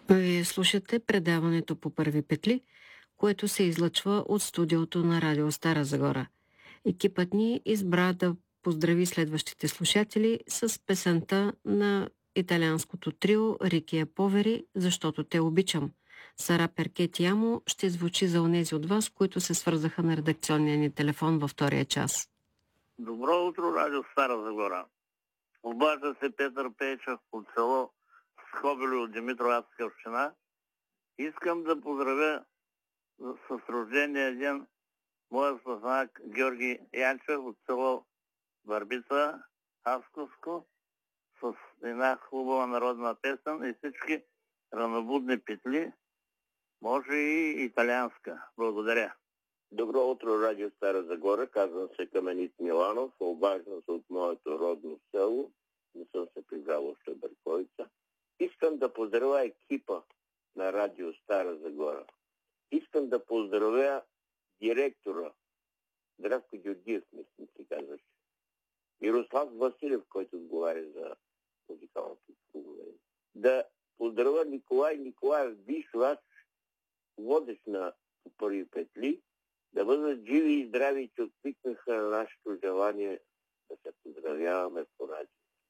Вие слушате предаването по първи петли, което се излъчва от студиото на Радио Стара Загора. Екипът ни избра да поздрави следващите слушатели с песента на италианското трио Рики Повери, защото те обичам. Сара Перкети Амо ще звучи за онези от вас, които се свързаха на редакционния ни телефон във втория час. Добро утро, Радио Стара Загора. Обажда се Петър Пейчев от село Схобили от Димитровградска община. Искам да поздравя с рождения ден моят спаснак Георги Янчев от село Върбица, Хасковско, с една хубава народна песен и всички ранобудни петли, може и италианска. Благодаря. Добро утро, Радио Стара Загора. Казвам се Каменит Миланов. Обаждам се от моето родно село. Не съм се прибрал още в Берковица. Искам да поздравя екипа на Радио Стара Загора. Искам да поздравя директора Здравко Георгиев, мисля, се казваше. Мирослав Василев, който отговаря за музикалното програмиране. Да поздравя Николай Николаев Вишвач, водещ на първи петли, да бъдат живи и здрави, че откликнаха на нашето желание да се поздравяваме по радио.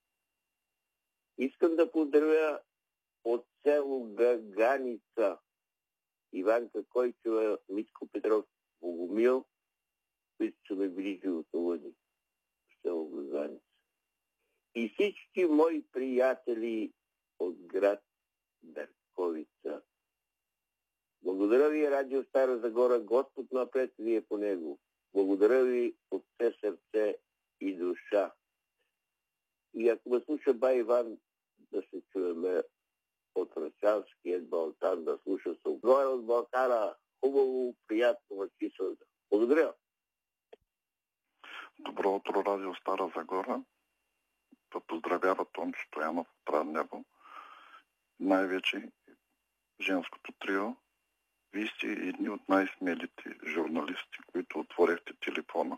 Искам да поздравя от село Гаганица Иванка Койчева, Митко Петров, Богомил, които са ме били животновъди в село Гаганица. И всички мои приятели от град Берковица. Благодаря ви, Радио Стара Загора. Господ напред ви е по него. Благодаря ви от все сърце и душа. И ако ме слуша бай Иван, да се чуеме от Рачанския Балкан, да слуша Согоя от Балкана. Хубаво, приятно, мъчисъл. Благодаря. Добро утро, Радио Стара Загора. Да поздравява Томчо Стоянов от Раднево. Най-вече женското трио. Вие сте едни от най-смелите журналисти, които отворихте телефона,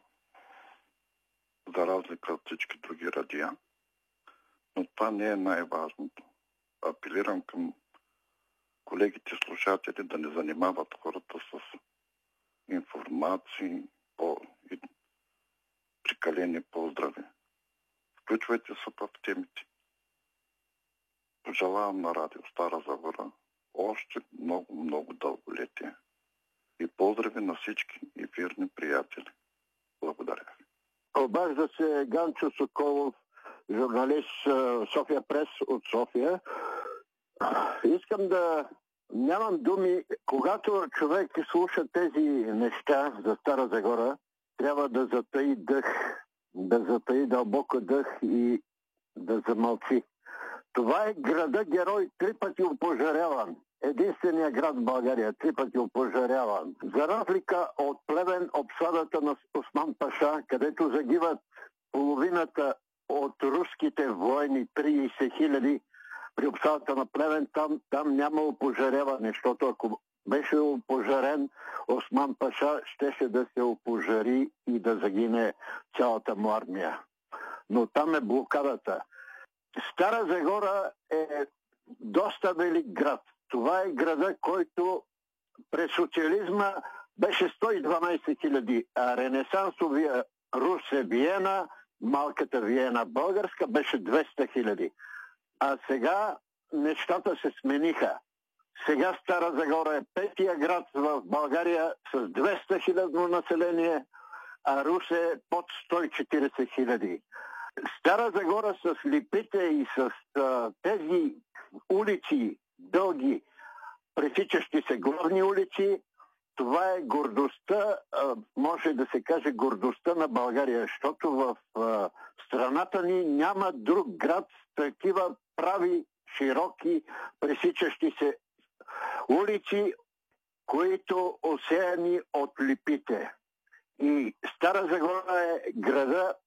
за разлика от всички други радиа. Но това не е най-важното. Апелирам към колегите слушатели да не занимават хората с информации и прекалени поздрави. Включвайте се в темите. Пожелавам на Радио Стара Загора още много дълголетие. И поздрави на всички ефирни приятели. Благодаря ви. Обажда се Ганчо Соколов, журналист София Прес от София. Искам да... Нямам думи. Когато човек слуша тези неща за Стара Загора, трябва да затаи дъх, да затаи дълбоко дъх и да замълчи. Това е града герой, 3 пъти опожаряван. Единственият град в България, 3 пъти опожаряван. За разлика от Плевен, обсадата на Осман Паша, където загиват половината от руските военни, 30 000, при обсадата на Плевен, там няма опожаряване, защото ако беше опожарен Осман Паша, щеше да се опожари и да загине цялата му армия. Но там е блокадата. Стара Загора е доста велик град. Това е града, който през социализма беше 112 000, а ренесансовия Русе Виена, малката Виена българска, беше 200 000. А сега нещата се смениха. Сега Стара Загора е 5-тия град в България с 200 000 население, а Русе е под 140 000. Стара Загора с липите и с тези улици, дълги, пресичащи се главни улици, това е гордостта, може да се каже гордостта на България, защото в страната ни няма друг град с такива прави, широки, пресичащи се улици, които осеяни от липите. И Стара Загора е града,